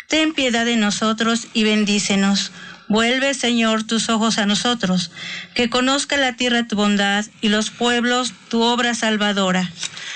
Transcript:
ten piedad de nosotros y bendícenos. Vuelve, Señor, tus ojos a nosotros, que conozca la tierra tu bondad y los pueblos tu obra salvadora.